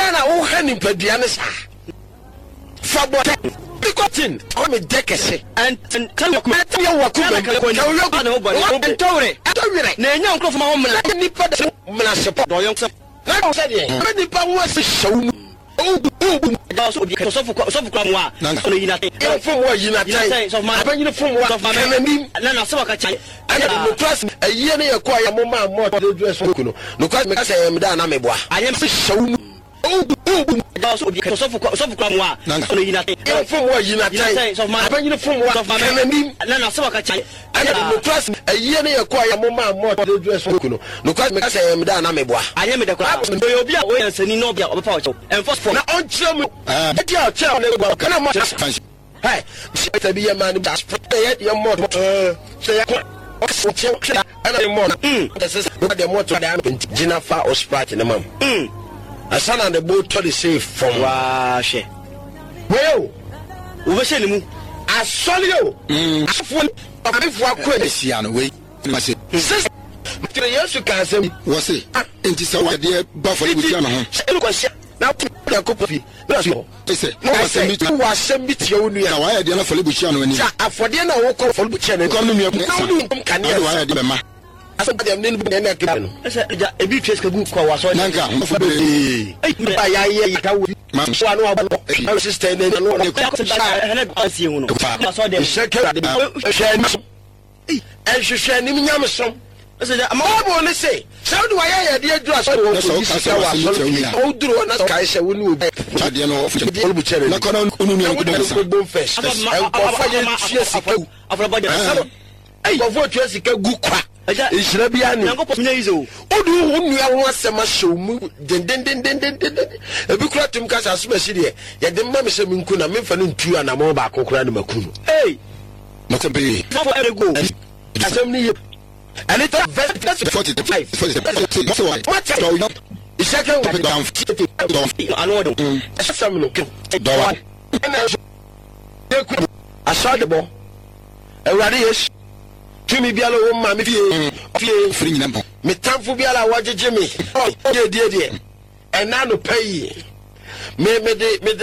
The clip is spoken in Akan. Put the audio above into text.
na wo hani padua ne sa fa bo Cotton, I'm a decade, and tell you what you are coming. Now, from home, like any part of my support. I said, many powers show. Oh, from what you not of my uniform of my enemy, and then I saw a child. I don't trust a year acquire more to dress for Kuno. No, because I am done. I am so. Oh, also because of from what you not of my uniform of my enemy, and then I saw a child. I don't trust a year acquire more to dress for Kuno. No, because I am done. I am the crowd. You'll be away and sending no beer of Paucho. And first for now, on German, your child, can I much? Hey, to be a man that's yet your mother. Say, and I'm more. This is the motor damn Jennifer or Sprat in the mum. A son on the boat to the safe from Wash. Well, we send him. I saw you. I wait. Sister, yes, you can say, was it? And it's our dear Buffalo. Now, the copy. They say, no, I say, you are sent to you. Now, I had enough for Luciano and for dinner, I walk for Luciano. Economy of can you? I said, I'm in the I said, a bit of book was on Nanga. My sister and I saw them second. And she said, Nimiam. I said, I'm all to say. So do I, dear dress? Oh, do not guys, I wouldn't be able to not on Boomfest. I vote Jessica Gukwa. It's Rabiani. Oh, do you want some mushroom? A book rat to Casa Smith. Yet the mamma said, Minkuna, Memphis, two and a more back or Cran Macun. Hey, not a baby. Never ever go. As only and it's a very 45. It's second down. I know some looking. I saw the ball. A radius. Jimmy Bialo, mammy, free number. Me time for Biala, what Jimmy? Oh, dear, and now no pay. Me